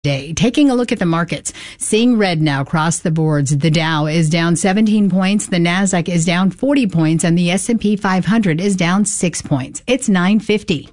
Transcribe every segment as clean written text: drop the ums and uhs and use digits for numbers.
Day. Taking a look at the markets, seeing red now across the boards. The Dow is down 17 points, the Nasdaq is down 40 points, and the S&P 500 is down 6 points. It's 9:50.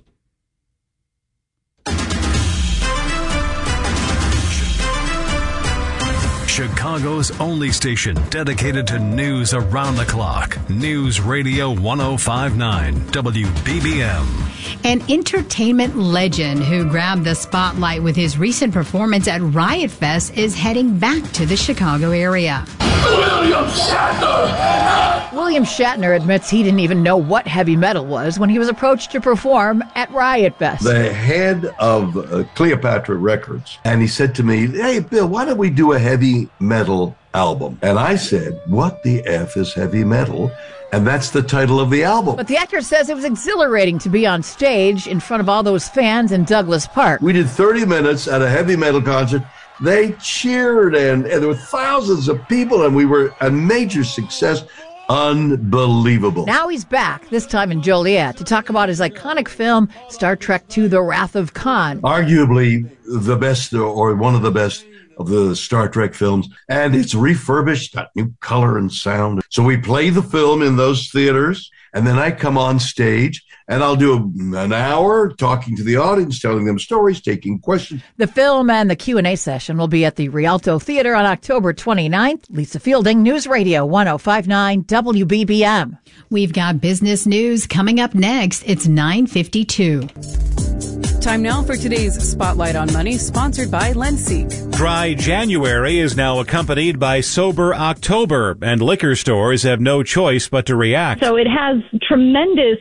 Chicago's only station dedicated to news around the clock. News Radio 105.9 WBBM. An entertainment legend who grabbed the spotlight with his recent performance at Riot Fest is heading back to the Chicago area. William Shatner! William Shatner admits he didn't even know what heavy metal was when he was approached to perform at Riot Fest. The head of Cleopatra Records, and he said to me, "Hey, Bill, why don't we do a heavy metal album?" And I said, "What the F is heavy metal?" And that's the title of the album. But the actor says it was exhilarating to be on stage in front of all those fans in Douglas Park. We did 30 minutes at a heavy metal concert. They cheered, and there were thousands of people, and we were a major success. Unbelievable. Now he's back, this time in Joliet, to talk about his iconic film, Star Trek II, The Wrath of Khan. Arguably the best, or one of the best, of the Star Trek films, and it's refurbished, got new color and sound. So we play the film in those theaters, and then I come on stage, and I'll do an hour talking to the audience, telling them stories, taking questions. The film and the Q&A session will be at the Rialto Theater on October 29th. Lisa Fielding, News Radio 105.9 WBBM. We've got business news coming up next. It's 9:52. Time now for today's Spotlight on Money, sponsored by Lenseek. Dry January is now accompanied by Sober October, and liquor stores have no choice but to react. So it has tremendous,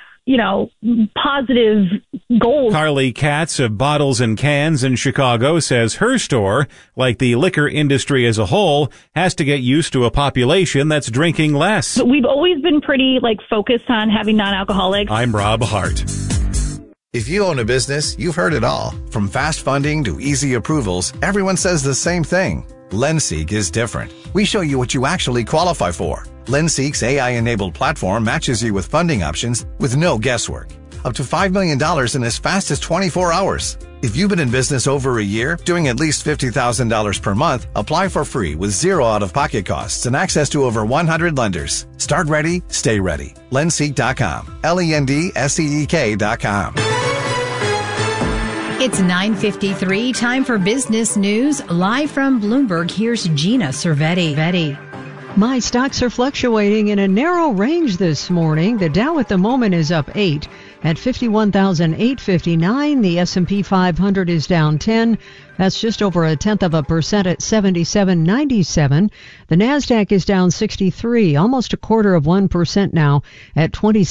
positive goals. Carly Katz of Bottles and Cans in Chicago says her store, like the liquor industry as a whole, has to get used to a population that's drinking less. But we've always been pretty focused on having non-alcoholic. I'm Rob Hart. If you own a business, you've heard it all. From fast funding to easy approvals, everyone says the same thing. Lenseek is different. We show you what you actually qualify for. Lenseek's AI-enabled platform matches you with funding options with no guesswork. Up to $5 million in as fast as 24 hours. If you've been in business over a year, doing at least $50,000 per month, apply for free with zero out-of-pocket costs and access to over 100 lenders. Start ready, stay ready. Lenseek.com. LENDSEEK.com. It's 9:53, time for business news. Live from Bloomberg, here's Gina Cervetti. My stocks are fluctuating in a narrow range this morning. The Dow at the moment is up 8 at 51,859. The S&P 500 is down 10. That's just over 0.1% at 77.97. The Nasdaq is down 63, almost 0.25% now at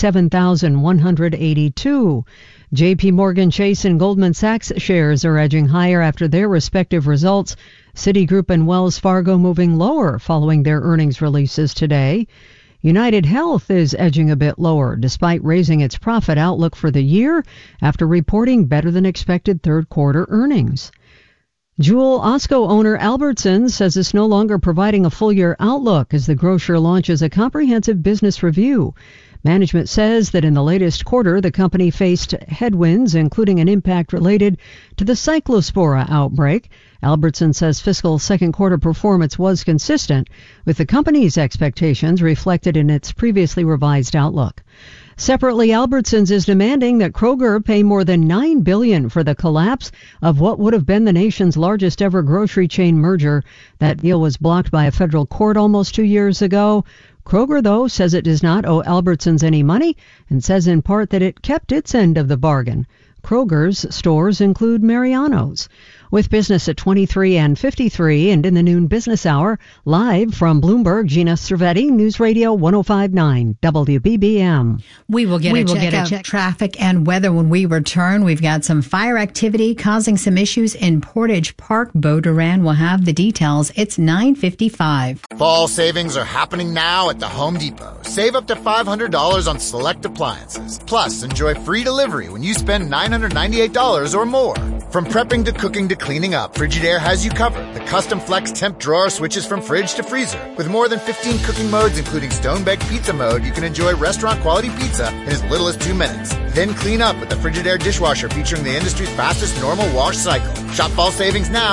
27,182. J.P. Morgan Chase and Goldman Sachs shares are edging higher after their respective results. Citigroup and Wells Fargo moving lower following their earnings releases today. United Health is edging a bit lower despite raising its profit outlook for the year after reporting better than expected third quarter earnings. Jewel Osco owner Albertsons says it's no longer providing a full-year outlook as the grocer launches a comprehensive business review. Management says that in the latest quarter, the company faced headwinds, including an impact related to the Cyclospora outbreak. Albertsons says fiscal second quarter performance was consistent with the company's expectations reflected in its previously revised outlook. Separately, Albertsons is demanding that Kroger pay more than $9 billion for the collapse of what would have been the nation's largest ever grocery chain merger. That deal was blocked by a federal court almost 2 years ago. Kroger, though, says it does not owe Albertsons any money and says in part that it kept its end of the bargain. Kroger's stores include Mariano's. With business at 23 and 53 and in the noon business hour, live from Bloomberg, Gina Cervetti, News Radio 105.9 WBBM. We will get a check traffic and weather when we return. We've got some fire activity causing some issues in Portage Park. Bo Duran will have the details. It's 9:55. Fall savings are happening now at the Home Depot. Save up to $500 on select appliances. Plus, enjoy free delivery when you spend $998 or more. From prepping to cooking to cleaning up, Frigidaire has you covered. The custom flex temp drawer switches from fridge to freezer. With more than 15 cooking modes, including stone-baked pizza mode, you can enjoy restaurant-quality pizza in as little as 2 minutes. Then clean up with the Frigidaire dishwasher featuring the industry's fastest normal wash cycle. Shop fall savings now